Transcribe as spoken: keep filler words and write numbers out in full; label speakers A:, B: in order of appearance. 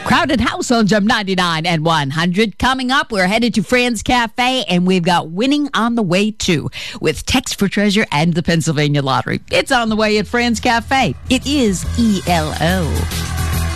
A: Crowded House on Gem ninety-nine and one hundred. Coming up, we're headed to Franz Cafe, and we've got winning on the way, too, with Text for Treasure and the Pennsylvania Lottery. It's on the way at Franz Cafe. It is E L O.